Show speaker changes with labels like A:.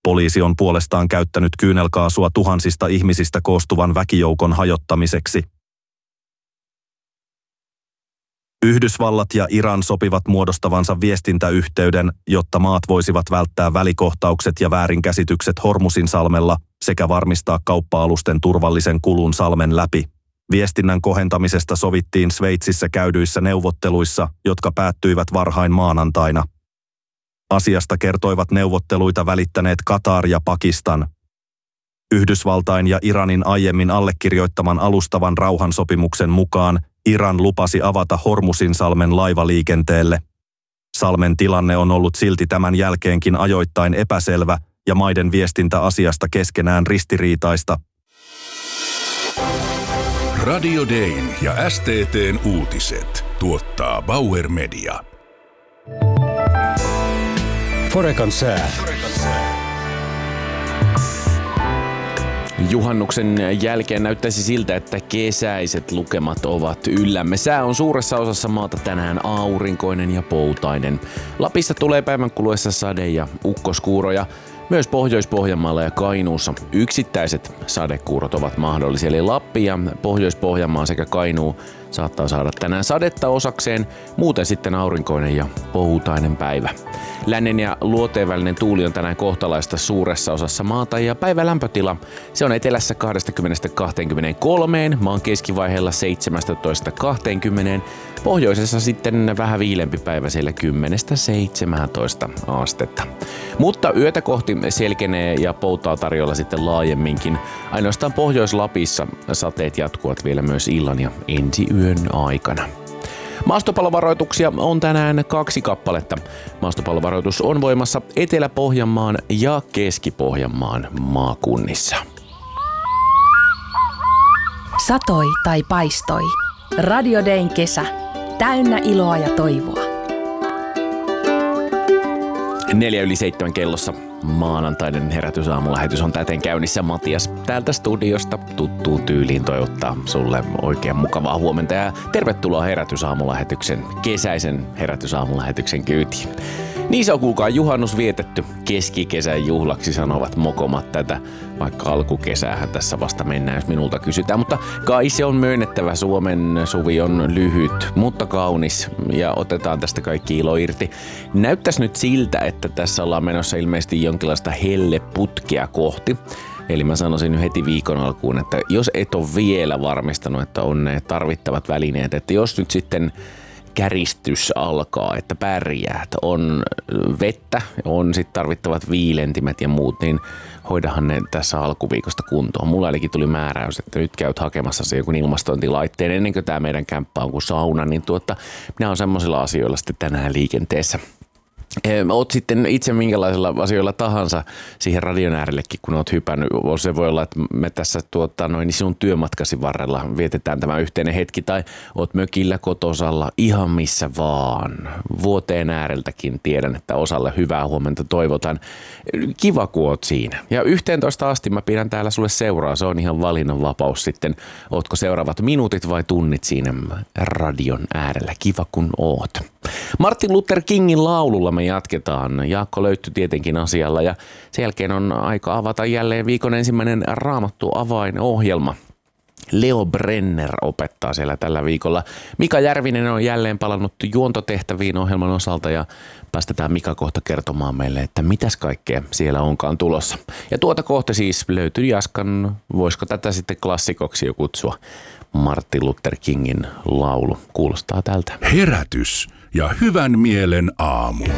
A: Poliisi on puolestaan käyttänyt kyynelkaasua tuhansista ihmisistä koostuvan väkijoukon hajottamiseksi. Yhdysvallat ja Iran sopivat muodostavansa viestintäyhteyden, jotta maat voisivat välttää välikohtaukset ja väärinkäsitykset Hormuzinsalmella sekä varmistaa kauppa-alusten turvallisen kulun salmen läpi. Viestinnän kohentamisesta sovittiin Sveitsissä käydyissä neuvotteluissa, jotka päättyivät varhain maanantaina. Asiasta kertoivat neuvotteluita välittäneet Katar ja Pakistan. Yhdysvaltain ja Iranin aiemmin allekirjoittaman alustavan rauhansopimuksen mukaan Iran lupasi avata Hormuzinsalmen laivaliikenteelle. Salmen tilanne on ollut silti tämän jälkeenkin ajoittain epäselvä ja maiden viestintä asiasta keskenään ristiriitaista.
B: Radio Dayn ja STT:n uutiset tuottaa Bauer Media.
C: Forecan sää.
D: Juhannuksen jälkeen näyttäisi siltä, että kesäiset lukemat ovat yllämme. Sää on suuressa osassa maata tänään aurinkoinen ja poutainen. Lapissa tulee päivän kuluessa sade- ja ukkoskuuroja. Myös Pohjois-Pohjanmaalla ja Kainuussa yksittäiset sadekuurot ovat mahdollisia. Eli Lappi ja Pohjois-Pohjanmaa sekä Kainuu saattaa saada tänään sadetta osakseen, muuten sitten aurinkoinen ja poutainen päivä. Lännen ja luoteen välinen tuuli on tänään kohtalaista suuressa osassa maata ja päivän lämpötila se on etelässä 20-23, maan keskivaiheella 17-20, pohjoisessa sitten vähän viilempi päivä siellä 10-17 astetta. Mutta yötä kohti selkenee ja poutaa tarjolla sitten laajemminkin. Ainoastaan Pohjois-Lapissa sateet jatkuvat vielä myös illan ja ensi yön aikana. Maastopallovaroituksia on tänään 2 kappaletta. Maastopallovaroitus on voimassa Etelä-Pohjanmaan ja Keski-Pohjanmaan maakunnissa.
E: Satoi tai paistoi. Radio Dayn kesä. Täynnä iloa ja toivoa.
D: 6:04 kellossa maanantainen herätysaamulähetys on täten käynnissä. Matias täältä studiosta tuttuun tyyliin toivottaa sulle oikein mukavaa huomenta ja tervetuloa herätysaamulähetyksen, kesäisen herätysaamulähetyksen kyytiin. Niin se on kuulkaa juhannus vietetty keskikesän juhlaksi, sanovat mokomat tätä, vaikka alkukesäähän tässä vasta mennään, jos minulta kysytään. Mutta kai se on myönnettävä, Suomen suvi on lyhyt, mutta kaunis ja otetaan tästä kaikki ilo irti. Näyttäisi nyt siltä, että tässä ollaan menossa ilmeisesti jonkinlaista helleputkea kohti. Eli mä sanoisin heti viikon alkuun, että jos et ole vielä varmistanut, että on ne tarvittavat välineet, että jos nyt sitten käristys alkaa, että pärjäät, on vettä, on sitten tarvittavat viilentimet ja muut, niin hoidahan ne tässä alkuviikosta kuntoon. Mulla ainakin tuli määräys, että nyt käyt hakemassa se joku ilmastointilaitteen ennen kuin tämä meidän kämppä on kuin sauna, niin minä olen semmoisilla asioilla sitten tänään liikenteessä. Oot sitten itse minkälaisilla asioilla tahansa siihen radion äärellekin, kun oot hypännyt. Se voi olla, että me tässä sinun työmatkasi varrella vietetään tämä yhteinen hetki, tai oot mökillä, kotosalla, ihan missä vaan. Vuoteen ääreltäkin tiedän, että osalle hyvää huomenta toivotan. Kiva, kun oot siinä. Ja 11 asti mä pidän täällä sulle seuraa. Se on ihan valinnanvapaus sitten. Ootko seuraavat minuutit vai tunnit siinä radion äärellä? Kiva, kun oot. Martin Luther Kingin laululla me jatketaan. Jaakko löytyi tietenkin asialla ja sen jälkeen on aika avata jälleen viikon ensimmäinen Raamattu avainohjelma. Leo Brenner opettaa siellä tällä viikolla. Mika Järvinen on jälleen palannut juontotehtäviin ohjelman osalta ja päästetään Mika kohta kertomaan meille, että mitäs kaikkea siellä onkaan tulossa. Ja tuota kohta siis löytyy Jaskan, voisiko tätä sitten klassikoksi jo kutsua, Martin Luther Kingin laulu. Kuulostaa tältä.
B: Herätys ja hyvän mielen aamu.